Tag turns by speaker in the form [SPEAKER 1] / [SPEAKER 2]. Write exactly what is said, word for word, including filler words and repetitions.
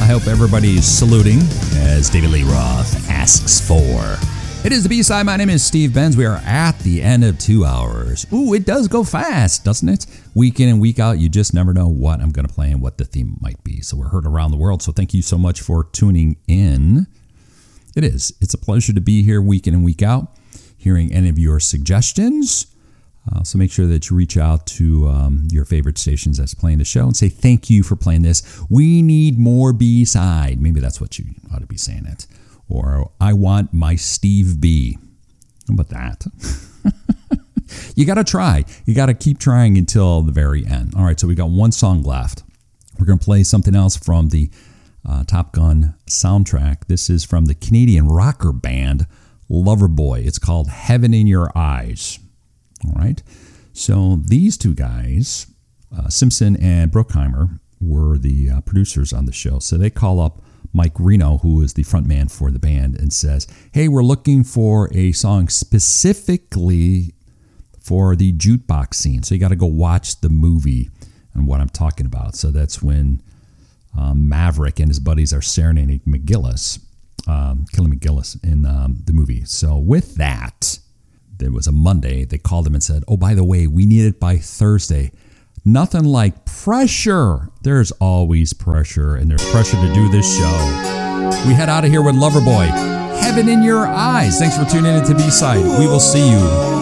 [SPEAKER 1] hope everybody's saluting as David Lee Roth asks for. It is the B-side. My name is Steve Benz. We are at the end of two hours. Ooh, it does go fast, doesn't it? Week in and week out, you just never know what I'm going to play and what the theme might be. So we're heard around the world. So thank you so much for tuning in. It is. It's a pleasure to be here week in and week out, hearing any of your suggestions. Uh, so make sure that you reach out to um, your favorite stations that's playing the show and say thank you for playing this. We need more B-side. Maybe that's what you ought to be saying it. Or I want my Steve B. How about that? You got to try. You got to keep trying until the very end. All right, so we got one song left. We're going to play something else from the uh, Top Gun soundtrack. This is from the Canadian rocker band Loverboy. It's called Heaven in Your Eyes. All right. So these two guys, uh, Simpson and Bruckheimer, were the uh, producers on the show. So they call up Mike Reno, who is the frontman for the band, and says, hey, we're looking for a song specifically for the jukebox scene. So you got to go watch the movie and what I'm talking about. So that's when um, Maverick and his buddies are serenading McGillis, um, Kelly McGillis in um, the movie. So with that, there was a Monday. They called him and said, oh, by the way, we need it by Thursday. Nothing like pressure. There's always pressure, and there's pressure to do this show. We head out of here with Loverboy. Heaven in Your Eyes. Thanks for tuning in to B-Side. We will see you